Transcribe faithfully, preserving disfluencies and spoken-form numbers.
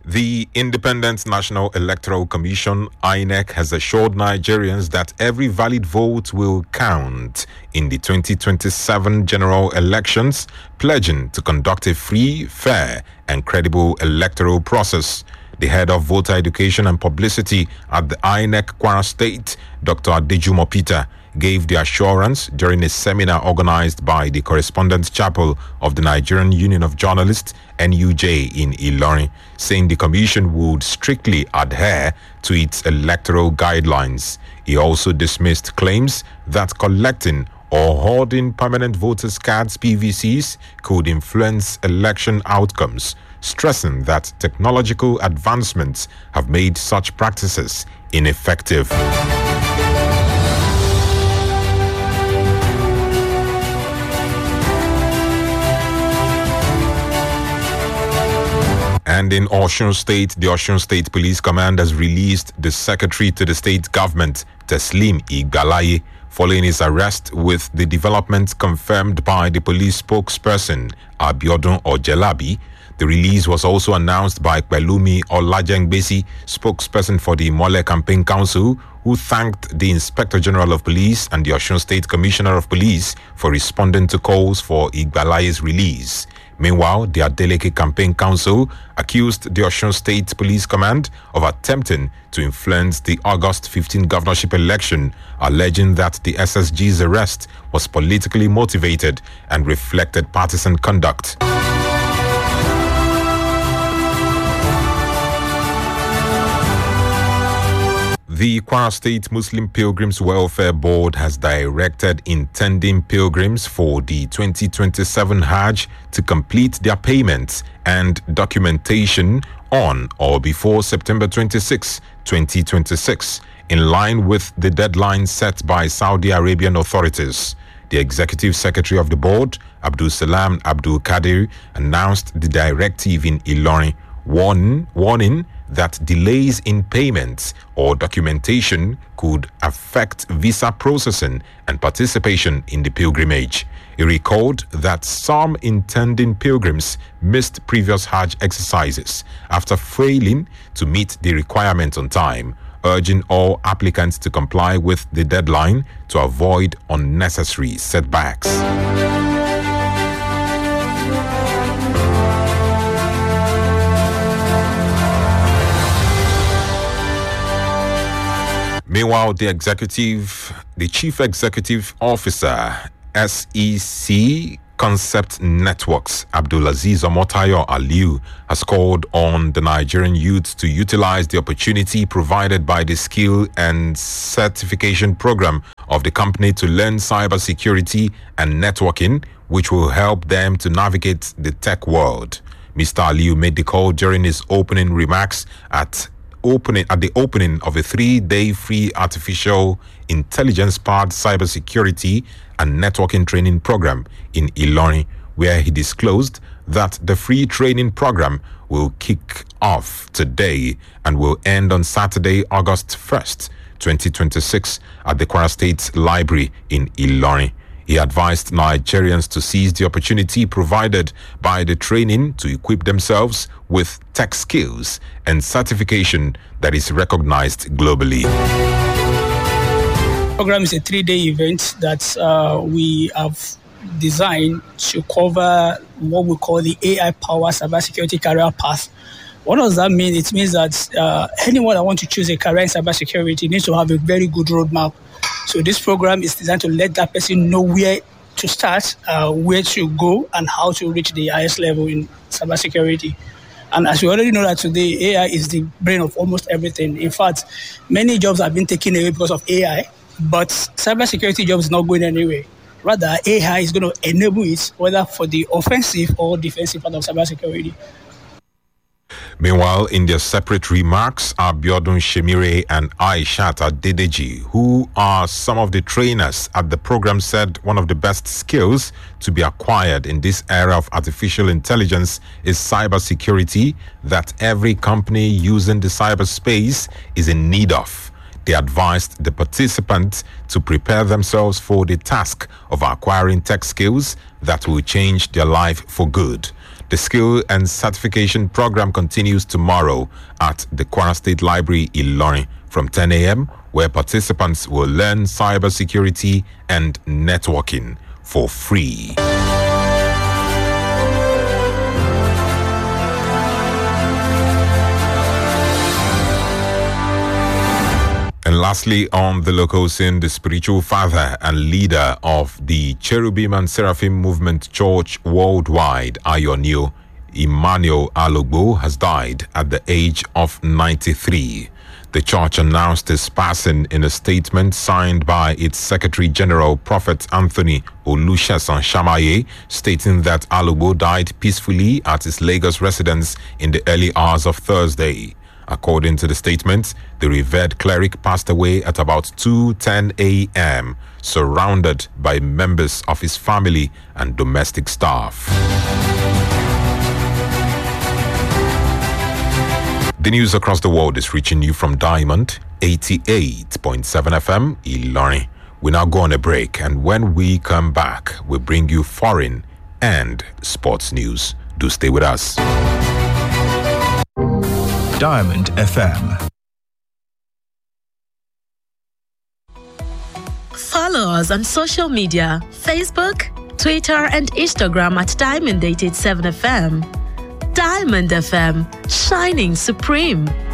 The Independent National Electoral Commission, I N E C, has assured Nigerians that every valid vote will count in the twenty twenty-seven general elections, pledging to conduct a free, fair, and credible electoral process. The head of voter education and publicity at the I N E C Kwara State, Doctor Adejumo Peter, gave the assurance during a seminar organized by the Correspondence Chapel of the Nigerian Union of Journalists, N U J, in Ilorin, saying the commission would strictly adhere to its electoral guidelines. He also dismissed claims that collecting or hoarding permanent voters' cards, P V Cs, could influence election outcomes, stressing that technological advancements have made such practices ineffective. And in Osun State, the Osun State Police Command has released the Secretary to the State Government, Teslim Igbalaye, following his arrest, with the development confirmed by the police spokesperson, Abiodun Ojelabi. The release was also announced by Pelumi Olajengbesi, spokesperson for the Mole Campaign Council, who thanked the Inspector General of Police and the Osun State Commissioner of Police for responding to calls for Igbalaye's release. Meanwhile, the Adeleke Campaign Council accused the Osun State Police Command of attempting to influence the August fifteenth governorship election, alleging that the S S G's arrest was politically motivated and reflected partisan conduct. The Kwara State Muslim Pilgrims Welfare Board has directed intending pilgrims for the twenty twenty-seven Hajj to complete their payments and documentation on or before September twenty-sixth, twenty twenty-six, in line with the deadline set by Saudi Arabian authorities. The executive secretary of the board, Abdul Salam Abdul Kadir, announced the directive in Ilorin, warning, warning that delays in payments or documentation could affect visa processing and participation in the pilgrimage. He recalled that some intending pilgrims missed previous Hajj exercises after failing to meet the requirement on time, urging all applicants to comply with the deadline to avoid unnecessary setbacks. Meanwhile, the executive, the chief executive officer, S E C Concept Networks, Abdulaziz Omotayo Aliu, has called on the Nigerian youth to utilize the opportunity provided by the skill and certification program of the company to learn cybersecurity and networking, which will help them to navigate the tech world. Mister Aliu made the call during his opening remarks at opening at the opening of a three-day free artificial intelligence-powered cybersecurity and networking training program in Ilorin, where he disclosed that the free training program will kick off today and will end on Saturday, August first, twenty twenty-six, at the Kwara State Library in Ilorin. He advised Nigerians to seize the opportunity provided by the training to equip themselves with tech skills and certification that is recognized globally. The program is a three-day event that uh, we have designed to cover what we call the A I-powered cybersecurity career path. What does that mean? It means that uh, anyone that wants to choose a career in cybersecurity needs to have a very good roadmap. So this program is designed to let that person know where to start, uh, where to go, and how to reach the highest level in cybersecurity. And as we already know that today, A I is the brain of almost everything. In fact, many jobs have been taken away because of A I, but cybersecurity jobs is not going anywhere. Rather, A I is going to enable it, whether for the offensive or defensive part of cybersecurity. Meanwhile, in their separate remarks, Abiodun Shemire and Aishat Adedeji, who are some of the trainers at the program, said one of the best skills to be acquired in this era of artificial intelligence is cybersecurity that every company using the cyberspace is in need of. They advised the participants to prepare themselves for the task of acquiring tech skills that will change their life for good. The skill and certification program continues tomorrow at the Kwara State Library, Ilorin, from ten a.m., where participants will learn cybersecurity and networking for free. And lastly, on the local scene, the spiritual father and leader of the Cherubim and Seraphim Movement Church worldwide, Ayonio Emmanuel Alogbo, has died at the age of ninety-three. The church announced his passing in a statement signed by its Secretary General, Prophet Anthony Olusegun Shamaye, stating that Alogbo died peacefully at his Lagos residence in the early hours of Thursday. According to the statement, the revered cleric passed away at about two ten a.m., surrounded by members of his family and domestic staff. The news across the world is reaching you from Diamond eighty-eight point seven F M, Ilorin. We now go on a break, and when we come back, we bring you foreign and sports news. Do stay with us. Diamond F M. Follow us on social media, Facebook, Twitter and Instagram at Diamond eight eight seven F M. Diamond F M, shining supreme.